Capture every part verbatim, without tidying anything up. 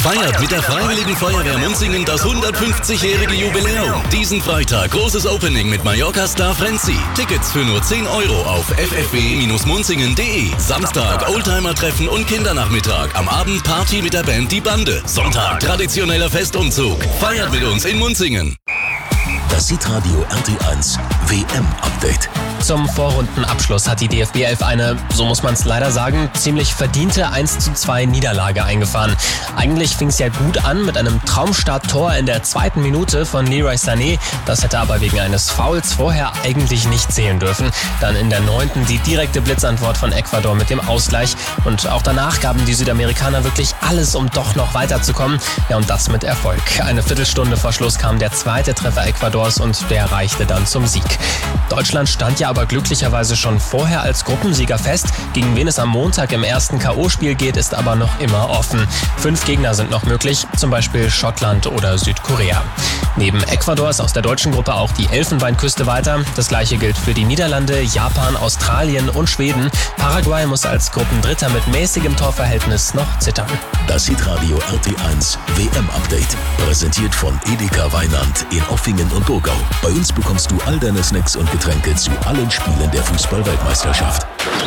Feiert mit der Freiwilligen Feuerwehr Munzingen das hundertfünfzigjährige Jubiläum. Diesen Freitag großes Opening mit Mallorca-Star Frenzy. Tickets für nur zehn Euro auf f f w munzingen punkt d e. Samstag Oldtimer-Treffen und Kindernachmittag. Am Abend Party mit der Band Die Bande. Sonntag traditioneller Festumzug. Feiert mit uns in Munzingen. Das Hitradio R T eins W M-Update. Zum Vorrundenabschluss hat die D F B elf eine, so muss man es leider sagen, ziemlich verdiente eins zu zwei Niederlage eingefahren. Eigentlich fing es ja gut an mit einem Traumstart-Tor in der zweiten Minute von Leroy Sané. Das hätte aber wegen eines Fouls vorher eigentlich nicht zählen dürfen. Dann in der neunten die direkte Blitzantwort von Ecuador mit dem Ausgleich. Und auch danach gaben die Südamerikaner wirklich alles, um doch noch weiterzukommen. Ja, und das mit Erfolg. Eine Viertelstunde vor Schluss kam der zweite Treffer Ecuadors und der reichte dann zum Sieg. Deutschland stand ja aber glücklicherweise schon vorher als Gruppensieger fest. Gegen wen es am Montag im ersten K O-Spiel geht, ist aber noch immer offen. Fünf Gegner sind noch möglich, zum Beispiel Schottland oder Südkorea. Neben Ecuador ist aus der deutschen Gruppe auch die Elfenbeinküste weiter. Das gleiche gilt für die Niederlande, Japan, Australien und Schweden. Paraguay muss als Gruppendritter mit mäßigem Torverhältnis noch zittern. Das Hitradio R T eins W M-Update. Präsentiert von Edeka Weinand in Offingen und Burgau. Bei uns bekommst du all deine Snacks und Getränke zu allen Spielen der Fußball-Weltmeisterschaft.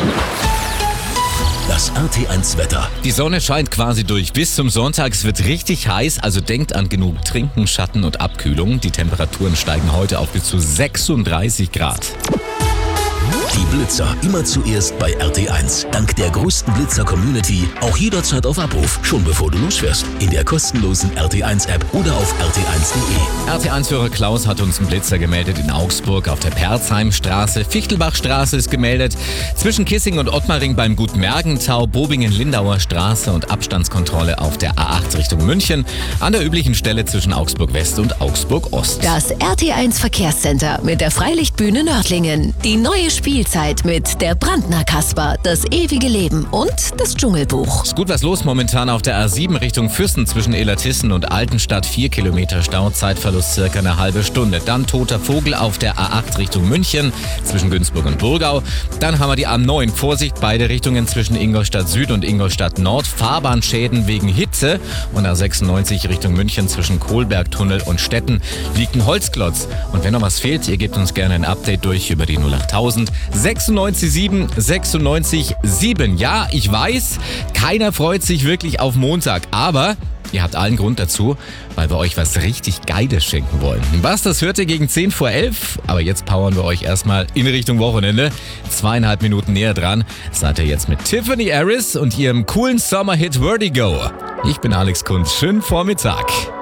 Das R T eins Wetter. Die Sonne scheint quasi durch bis zum Sonntag. Es wird richtig heiß, also denkt an genug Trinken, Schatten und Abkühlung. Die Temperaturen steigen heute auf bis zu sechsunddreißig Grad. Die Blitzer immer zuerst bei R T eins. Dank der größten Blitzer-Community auch jederzeit auf Abruf, schon bevor du losfährst. In der kostenlosen R T eins App oder auf r t eins punkt d e. R T eins-Führer Klaus hat uns einen Blitzer gemeldet in Augsburg auf der Perzheimstraße. Fichtelbachstraße ist gemeldet. Zwischen Kissing und Ottmaring beim Gut Mergenthau, Bobingen-Lindauer Straße und Abstandskontrolle auf der A acht Richtung München. An der üblichen Stelle zwischen Augsburg West und Augsburg Ost. Das R T eins Verkehrscenter mit der Freilichtbühne Nördlingen. Die neue Spielzeit mit der Brandner Kasper, das ewige Leben und das Dschungelbuch. Ist gut was los momentan auf der A sieben Richtung Füssen zwischen Illertissen und Altenstadt. Vier Kilometer Stau, Zeitverlust circa eine halbe Stunde. Dann Toter Vogel auf der A acht Richtung München zwischen Günzburg und Burgau. Dann haben wir die A neun, Vorsicht, beide Richtungen zwischen Ingolstadt Süd und Ingolstadt Nord. Fahrbahnschäden wegen Hitze. Und A sechsundneunzig Richtung München zwischen Kohlbergtunnel und Stetten liegt ein Holzklotz. Und wenn noch was fehlt, ihr gebt uns gerne ein Update durch über die null achttausend sechsundneunzig sieben sechsundneunzig sieben. Ja, ich weiß, keiner freut sich wirklich auf Montag, aber ihr habt allen Grund dazu, weil wir euch was richtig Geiles schenken wollen. Was, das hört ihr gegen zehn vor elf, aber jetzt powern wir euch erstmal in Richtung Wochenende. Zweieinhalb Minuten näher dran seid ihr jetzt mit Tiffany Harris und ihrem coolen Sommerhit Vertigo. Ich bin Alex Kunz, schönen Vormittag.